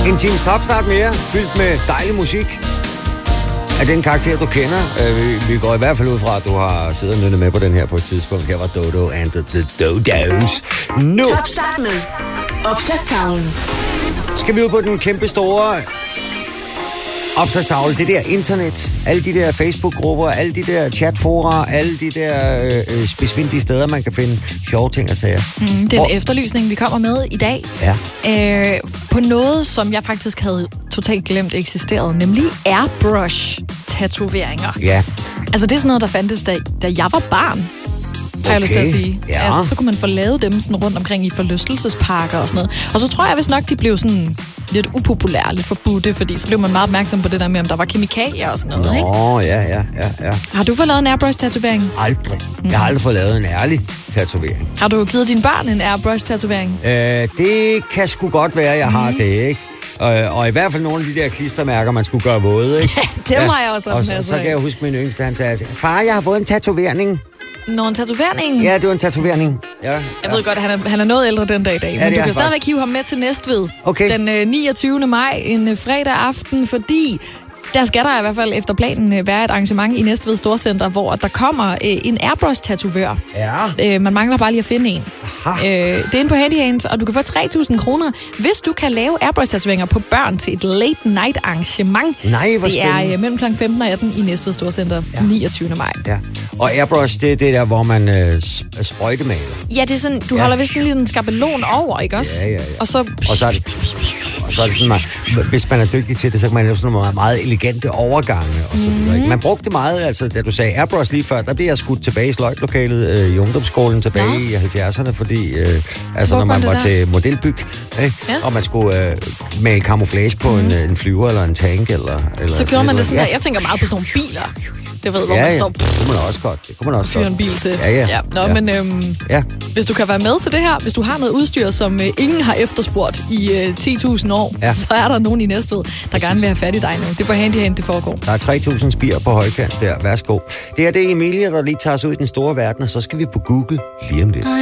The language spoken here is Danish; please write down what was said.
En times topstart mere, fyldt med dejlig musik af den karakter, du kender. Vi går i hvert fald ud fra, at du har siddet og nynnet med på den her på et tidspunkt. Her var Dodo and the Dodos. Nu Topstart med Opslagstavlen. skal vi ud på den kæmpe store opslagstavle. Det der internet, alle de der Facebook-grupper, alle de der chatfora, alle de der spidsvindige steder, man kan finde sjove ting og sager. Det er en efterlysning, vi kommer med i dag. Ja. På noget, som jeg faktisk havde totalt glemt eksisterede, nemlig airbrush-tatoveringer. Ja. Altså, det er sådan noget, der fandtes, da jeg var barn. Har jeg lyst til at sige. Ja. Altså, så kunne man få lavet dem sådan rundt omkring i forlystelsesparker og sådan noget. Og så tror jeg vist nok, de blev sådan lidt upopulære, lidt forbudte, fordi så blev man meget opmærksom på det der med, om der var kemikalier og sådan noget, ikke? Ja. Har du fået lavet en airbrush-tatovering? Aldrig. Jeg har aldrig fået lavet en ærlig tatovering. Har du givet dine børn en airbrush-tatovering? Det kan sgu godt være, jeg har det, ikke? Og i hvert fald nogle af de der klistermærker, man skulle gøre våde, ikke? Det var jeg også. Og så kan jeg huske min yngste, han sagde, far, jeg har fået en tatovering. Nå, en tatovering? Ja, det var en tatovering. Ja. Jeg ved godt, at han er noget ældre den dag i dag, men du kan stadigvæk hive ham med til Næstved den 29. maj, en fredag aften, fordi der skal der i hvert fald efter planen være et arrangement i Næstved Storcenter, hvor der kommer en airbrush-tatovør. Ja. Man mangler bare lige at finde en. Det er inde på Handy Hands, og du kan få 3.000 kroner, hvis du kan lave airbrush-tatoveringer på børn til et late-night arrangement. Nej, hvor spændende. Det er mellem kl. 15 og 18 i Næstved Storcenter 29. maj. Ja. Og airbrush, det er det der, hvor man sprøjtemaler. Ja, det er sådan, du holder vist sådan en skabelon over, ikke også? Ja. Og så er det sådan, hvis man er dygtig til det, så kan man lave sådan nogle meget elegante overgange og så videre. Ikke? Man brugte det meget, altså da du sagde airbrush lige før, der blev jeg skudt tilbage i sløjtlokalet i ungdomsskolen tilbage i 70'erne, fordi når man var til modelbyg, og man skulle male camouflage på en flyver eller en tank eller så gjorde man det sådan der. Jeg tænker meget på sådan nogle biler. Det ved, hvor man står. Det kunne man også godt. Fyre en bil til. Ja. Men hvis du kan være med til det her, hvis du har noget udstyr, som ingen har efterspurgt i 10.000 år, så er der nogen i Næstved, der gerne vil have fat i dig nu. Det er på Handy Hand, det foregår. Der er 3.000 spir på højkant der. Værsgo. Det er Emilie, der lige tager os ud i den store verden, og så skal vi på Google lige om lidt.